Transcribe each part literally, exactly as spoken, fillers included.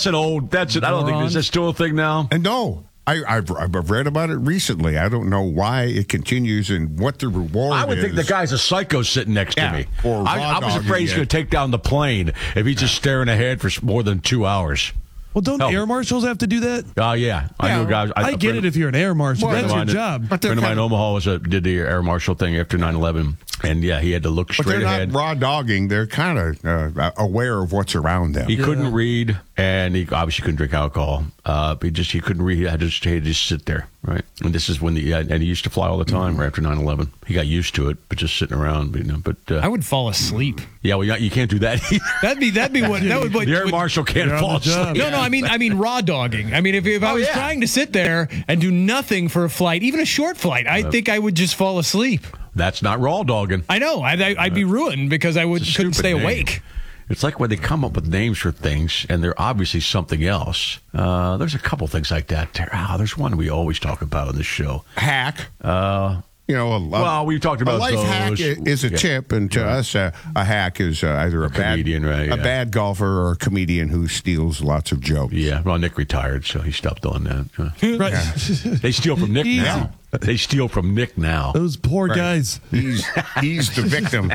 that's an old. That's it. I don't think is that still a thing now. And no. I, I've, I've read about it recently. I don't know why it continues and what the reward is. I would is. think the guy's a psycho sitting next yeah, to me. Or I, I was afraid he's going to take down the plane if he's yeah. just staring ahead for more than two hours. Well, don't Hell. air marshals have to do that? Oh, uh, yeah. I yeah. knew a guy. I, I get friend, it if you're an air marshal. That's your job. A friend of mine in Omaha was a, did the air marshal thing after nine eleven. And, yeah, he had to look straight but they're ahead. Not raw dogging. They're kind of uh, aware of what's around them. He yeah. couldn't read, and he obviously couldn't drink alcohol. Uh, he just he couldn't read. He had to just, he had to just sit there, right? And this is when the and he used to fly all the time mm-hmm. right after nine eleven. He got used to it, but just sitting around, you know. But uh, I would fall asleep. Yeah, well, you can't do that either. That'd be that'd be what that would. What, the air would, marshal can't fall asleep. No, no. I mean, I mean raw dogging. I mean, if if I was oh, yeah. trying to sit there and do nothing for a flight, even a short flight, I uh, think I would just fall asleep. That's not raw dogging. I know. I'd, I'd be ruined because I would couldn't stay name. awake. It's like when they come up with names for things and they're obviously something else. Uh, there's a couple things like that. Oh, there's one we always talk about on this show. Hack. Uh, you know, a, well, we've talked about a life those. hack is a yeah. tip, and to yeah. us, uh, a hack is uh, either a, a bad comedian, right, a yeah. bad golfer or a comedian who steals lots of jokes. Yeah, well, Nick retired, so he stopped doing that. Right. Yeah. They steal from Nick Easy. now. They steal from Nick now. Those poor right. guys. He's he's the victim.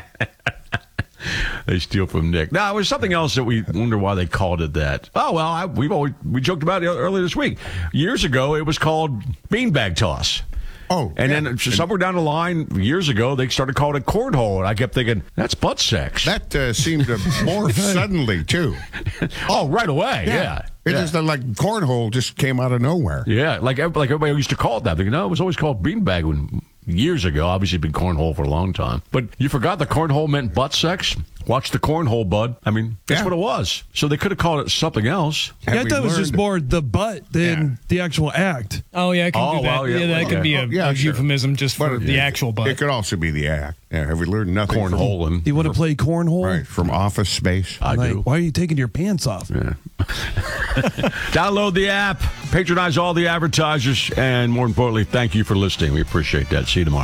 They steal from Nick. Now, it was something else that we wonder why they called it that. Oh, well, I, we've always we joked about it earlier this week. Years ago, it was called beanbag toss. Oh, and yeah. then somewhere down the line, years ago, they started calling it cornhole, and I kept thinking, that's butt sex. That uh, seemed to morph suddenly, too. Oh, right away, yeah. yeah. It yeah. just like cornhole just came out of nowhere. Yeah, like, like everybody used to call it that. They go, no, it was always called beanbag when years ago. Obviously, it's been cornhole for a long time. But you forgot the cornhole meant butt sex? Watch the cornhole, bud. I mean, that's yeah. what it was. So they could have called it something else. Yeah, I thought it was just more the butt than yeah. the actual act. Oh, yeah, I can oh, do that. Well, yeah, yeah, that well, could yeah. be a, oh, yeah, a sure. euphemism just for but the it, actual butt. It could also be the act. Yeah, have we learned nothing? Cornholing. Do you want to play cornhole? Right, from Office Space. I like, do. Why are you taking your pants off? Yeah. Download the app, patronize all the advertisers, and more importantly, thank you for listening. We appreciate that. See you tomorrow.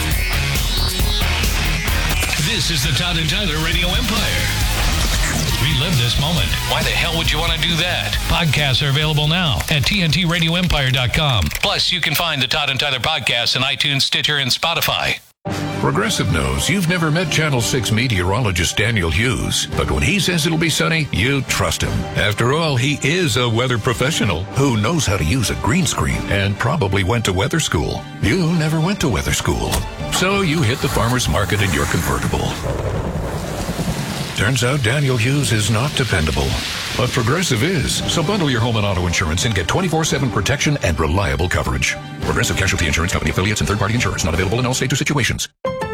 This is the Todd and Tyler Radio Empire. Relive this moment. Why the hell would you want to do that? Podcasts are available now at T N T radio empire dot com. Plus, you can find the Todd and Tyler podcast on iTunes, Stitcher, and Spotify. Progressive knows you've never met Channel six meteorologist Daniel Hughes, but when he says it'll be sunny, you trust him. After all, he is a weather professional who knows how to use a green screen and probably went to weather school. You never went to weather school, so you hit the farmer's market in your convertible. Turns out Daniel Hughes is not dependable, but Progressive is. So bundle your home and auto insurance and get twenty-four seven protection and reliable coverage. Progressive Casualty Insurance Company affiliates and third-party insurers not available in all states or situations.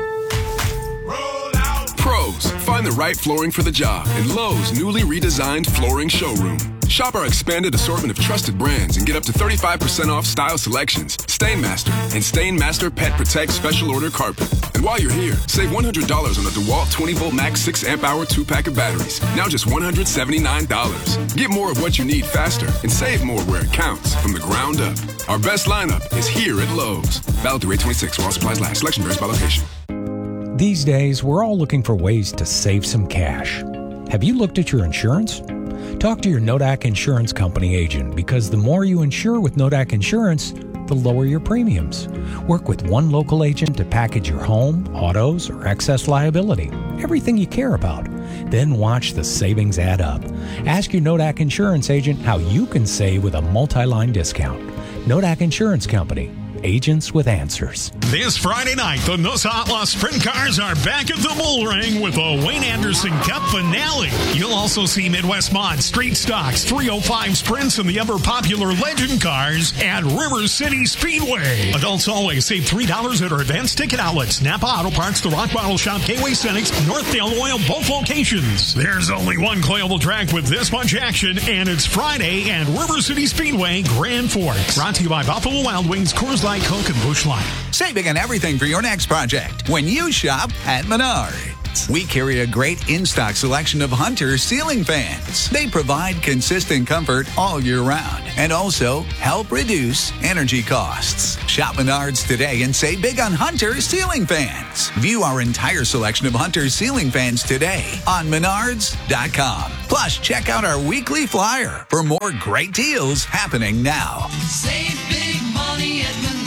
Pros, find the right flooring for the job in Lowe's newly redesigned flooring showroom. Shop our expanded assortment of trusted brands and get up to thirty-five percent off style selections, Stainmaster, and Stainmaster Pet Protect Special Order Carpet. And while you're here, save one hundred dollars on a DeWalt twenty volt max six amp hour two pack of batteries. Now just one hundred seventy-nine dollars. Get more of what you need faster and save more where it counts from the ground up. Our best lineup is here at Lowe's. Valid through eight twenty-six while supplies last. Selection varies by location. These days, we're all looking for ways to save some cash. Have you looked at your insurance? Talk to your Nodak Insurance Company agent, because the more you insure with Nodak Insurance, the lower your premiums. Work with one local agent to package your home, autos, or excess liability, everything you care about. Then watch the savings add up. Ask your Nodak Insurance agent how you can save with a multi-line discount. Nodak Insurance Company. Agents with answers. This Friday night, the Noosa Outlaw Sprint Cars are back at the Bull Ring with a Wayne Anderson Cup finale. You'll also see Midwest Mod, Street Stocks, three oh five Sprints, and the ever-popular Legend Cars at River City Speedway. Adults always save three dollars at our advanced ticket outlets. Napa Auto Parts, the Rock Bottle Shop, Gateway Cenex, Northdale Oil, both locations. There's only one coilable track with this much action, and it's Friday at River City Speedway, Grand Forks. Brought to you by Buffalo Wild Wings, Coors Light, Coke, and Busch Light. Saving on everything for your next project when you shop at Menards. fans. We carry a great in-stock selection of Hunter ceiling fans. They provide consistent comfort all year round and also help reduce energy costs. Shop Menards today and save big on Hunter ceiling fans. View our entire selection of Hunter ceiling fans today on menards dot com. Plus, check out our weekly flyer for more great deals happening now. Save big money at Menards.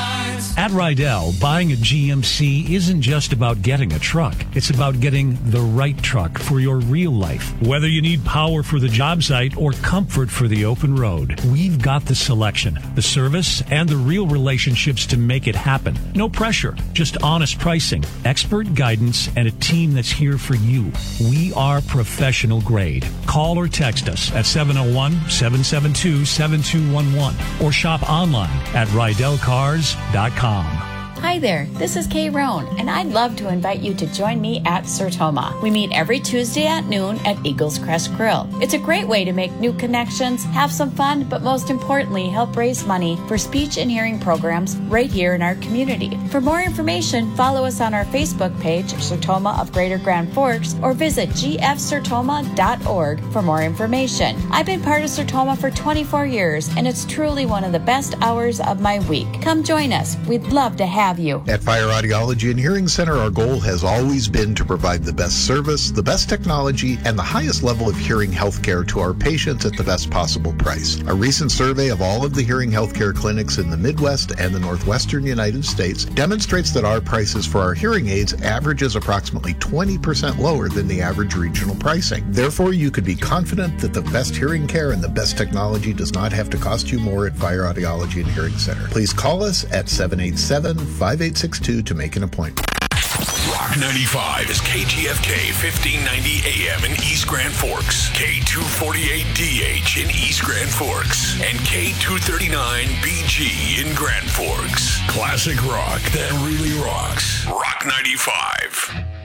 At Rydell, buying a G M C isn't just about getting a truck. It's about getting the right truck for your real life. Whether you need power for the job site or comfort for the open road, we've got the selection, the service, and the real relationships to make it happen. No pressure, just honest pricing, expert guidance, and a team that's here for you. We are professional grade. Call or text us at seven oh one, seven seven two, seven two one one or shop online at rydell cars dot com. Hi there, this is Kay Roan, and I'd love to invite you to join me at Sertoma. We meet every Tuesday at noon at Eagles Crest Grill. It's a great way to make new connections, have some fun, but most importantly, help raise money for speech and hearing programs right here in our community. For more information, follow us on our Facebook page, Sertoma of Greater Grand Forks, or visit g f sertoma dot org for more information. I've been part of Sertoma for twenty-four years, and it's truly one of the best hours of my week. Come join us. We'd love to have you. At Fire Audiology and Hearing Center, our goal has always been to provide the best service, the best technology, and the highest level of hearing health care to our patients at the best possible price. A recent survey of all of the hearing health care clinics in the Midwest and the Northwestern United States demonstrates that our prices for our hearing aids averages approximately twenty percent lower than the average regional pricing. Therefore, you could be confident that the best hearing care and the best technology does not have to cost you more at Fire Audiology and Hearing Center. Please call us at seven eight seven, five eight six two to make an appointment. Rock ninety-five is K G F K fifteen ninety A M in East Grand Forks, K two forty-eight D H in East Grand Forks, and K two thirty-nine B G in Grand Forks. Classic rock that really rocks. Rock ninety-five.